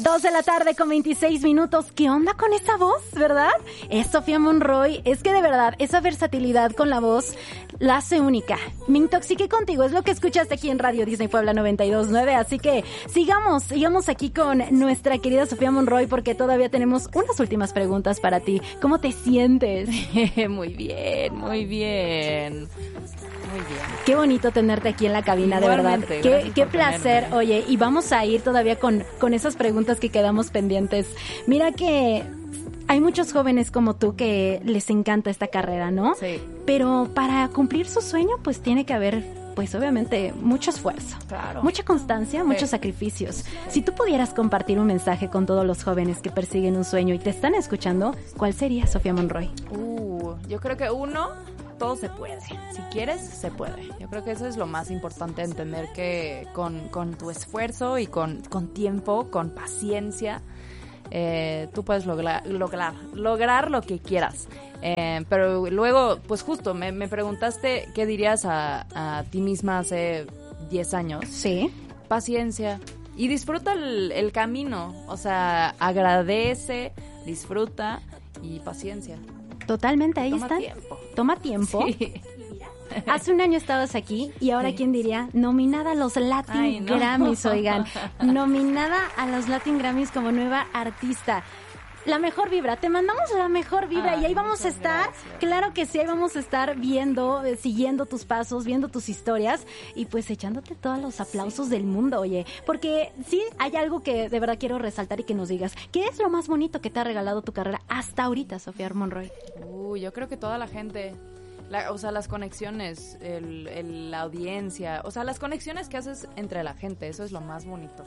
2:26 p.m. ¿Qué onda con esa voz, verdad? Es Sofía Monroy. Es que de verdad, esa versatilidad con la voz la hace única. Me intoxiqué contigo, es lo que escuchaste aquí en Radio Disney Puebla 92.9. Así que sigamos aquí con nuestra querida Sofía Monroy porque todavía tenemos unas últimas preguntas para ti. ¿Cómo te sientes? Muy bien, muy bien. Muy bien. Qué bonito tenerte aquí en la cabina, Igualmente, de verdad. Qué placer. tenerme. Oye, y vamos a ir todavía con esas preguntas que quedamos pendientes. Mira que hay muchos jóvenes como tú que les encanta esta carrera, ¿no? Sí. Pero para cumplir su sueño, pues tiene que haber, pues obviamente, mucho esfuerzo. Claro. Mucha constancia, muchos Sí. sacrificios. Si tú pudieras compartir un mensaje con todos los jóvenes que persiguen un sueño y te están escuchando, ¿cuál sería, Sofía Monroy? Yo creo que todo se puede. Si quieres, se puede. Yo creo que eso es lo más importante, entender que con tu esfuerzo y con tiempo, con paciencia, tú puedes lograr lo que quieras. Pero luego, pues justo, me preguntaste qué dirías a ti misma hace 10 años. Sí. Paciencia. Y disfruta el camino. O sea, agradece, disfruta y paciencia. Totalmente, ahí Toma está. tiempo. Toma tiempo. Sí. Hace un año estabas aquí y ahora, Sí. ¿quién diría? Nominada a los Latin Ay, no. Grammys, oigan. Nominada a los Latin Grammys como nueva artista. La mejor vibra, te mandamos la mejor vibra y ahí vamos a muchas estar, gracias. claro que sí, ahí vamos a estar viendo, siguiendo tus pasos, viendo tus historias y pues echándote todos los aplausos del mundo, oye, porque sí hay algo que de verdad quiero resaltar y que nos digas, ¿qué es lo más bonito que te ha regalado tu carrera hasta ahorita, Sofía Monroy? Yo creo que toda la gente, o sea, las conexiones, la audiencia, o sea, las conexiones que haces entre la gente, eso es lo más bonito.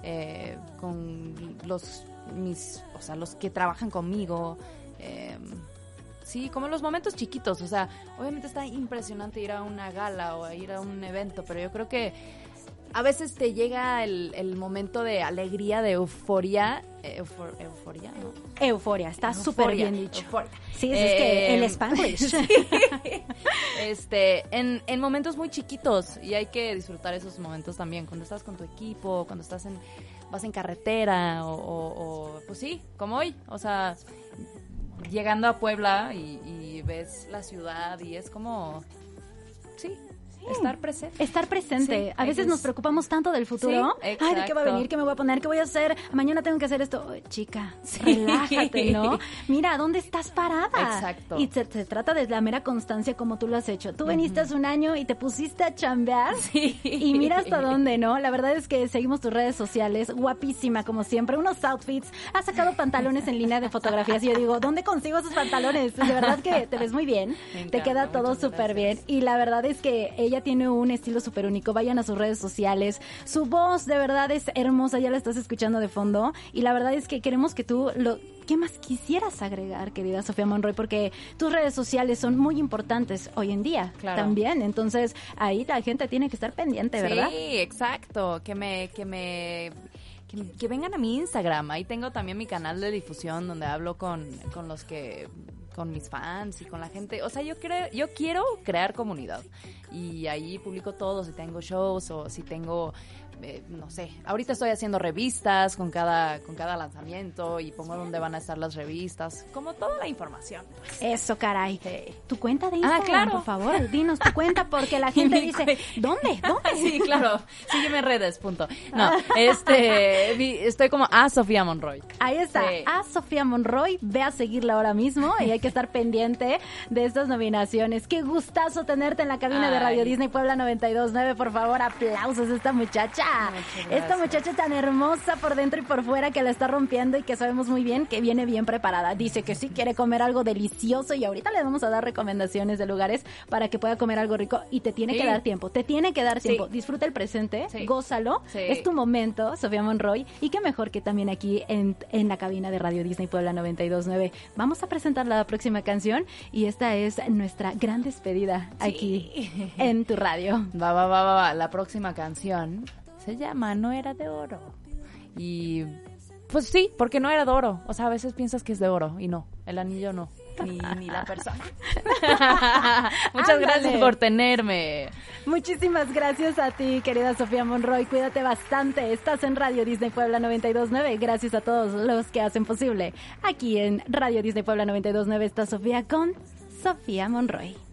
Con los que trabajan conmigo, sí, como los momentos chiquitos, o sea, obviamente está impresionante ir a una gala o ir a un evento, pero yo creo que a veces te llega el momento de alegría, de euforia, euforia, ¿no? Euforia, está súper bien dicho. Euforia. Sí, es que el Spanglish. En momentos muy chiquitos, y hay que disfrutar esos momentos también, cuando estás con tu equipo, cuando vas en carretera o pues sí, como hoy, o sea, llegando a Puebla y ves la ciudad y es como, sí. Estar presente. Estar presente. Sí, a veces nos preocupamos tanto del futuro. Sí, Ay, ¿de qué va a venir? ¿Qué me voy a poner? ¿Qué voy a hacer? Mañana tengo que hacer esto. Ay, chica, relájate, ¿no? Mira, ¿dónde estás parada? Exacto. Y se trata de la mera constancia como tú lo has hecho. Tú viniste hace un año y te pusiste a chambear. Sí. Y mira hasta dónde, ¿no? La verdad es que seguimos tus redes sociales. Guapísima, como siempre. Unos outfits. Has sacado pantalones en línea de fotografías. Y yo digo, ¿dónde consigo esos pantalones? De verdad que te ves muy bien. Me Te encanta, queda todo muchas súper bien. gracias. Y la verdad es que ella tiene un estilo súper único. Vayan a sus redes sociales. Su voz de verdad es hermosa. Ya la estás escuchando de fondo. Y la verdad es que queremos que tú ¿qué más quisieras agregar, querida Sofía Monroy? Porque tus redes sociales son muy importantes hoy en día. Claro. También. Entonces, ahí la gente tiene que estar pendiente, ¿verdad? Sí, exacto. Que vengan a mi Instagram. Ahí tengo también mi canal de difusión donde hablo con mis fans y con la gente. O sea, yo quiero crear comunidad. Y ahí publico todo, si tengo shows o si tengo, no sé. Ahorita estoy haciendo revistas con cada lanzamiento y pongo dónde van a estar las revistas. Como toda la información. Pues. Eso, caray. Sí. Tu cuenta de Instagram, claro. por favor. Dinos tu cuenta porque la gente dice, ¿dónde? Sí, claro. Sígueme en redes, punto. No, estoy como a Sofía Monroy. Ahí está, Sí. a Sofía Monroy, ve a seguirla ahora mismo y hay que estar pendiente de estas nominaciones. Qué gustazo tenerte en la cabina de Radio Ay. Disney Puebla 92.9, por favor, aplausos a esta muchacha. Muchas Esta gracias. muchacha tan hermosa por dentro y por fuera que la está rompiendo y que sabemos muy bien que viene bien preparada. Dice que sí quiere comer algo delicioso y ahorita le vamos a dar recomendaciones de lugares para que pueda comer algo rico y te tiene que Sí. dar tiempo, Sí. Disfruta el presente, Sí. gózalo, Sí. es tu momento, Sofía Monroy, y qué mejor que también aquí en la cabina de Radio Disney Puebla 92.9. Vamos a presentar la próxima canción y esta es nuestra gran despedida aquí en tu radio. Va. La próxima canción se llama No era de oro. Y pues sí, porque no era de oro. O sea, a veces piensas que es de oro y no, el anillo no. ni la persona. Muchas gracias por tenerme. Muchísimas gracias a ti, querida Sofía Monroy. Cuídate bastante. Estás en Radio Disney Puebla 92.9. Gracias a todos los que hacen posible. Aquí en Radio Disney Puebla 92.9 está Sofía con Sofía Monroy.